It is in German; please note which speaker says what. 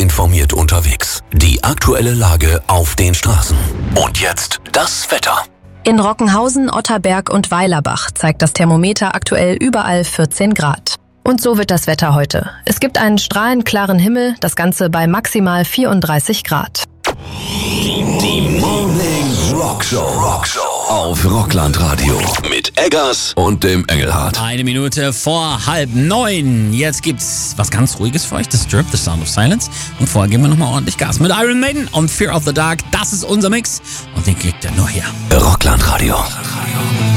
Speaker 1: informiert unterwegs. Die aktuelle Lage auf den Straßen. Und jetzt das Wetter.
Speaker 2: In Rockenhausen, Otterberg und Weilerbach zeigt das Thermometer aktuell überall 14 Grad. Und so wird das Wetter heute. Es gibt einen strahlend klaren Himmel, das Ganze bei maximal 34 Grad.
Speaker 1: Die Morning Rockshow auf Rockland Radio mit Eggers und dem Engelhardt.
Speaker 3: 1 Minute vor 8:30. Jetzt gibt's was ganz Ruhiges für euch, das Strip, The Sound of Silence. Und vorher geben wir nochmal ordentlich Gas mit Iron Maiden und Fear of the Dark. Das ist unser Mix und den kriegt ihr nur hier.
Speaker 1: Rockland Radio.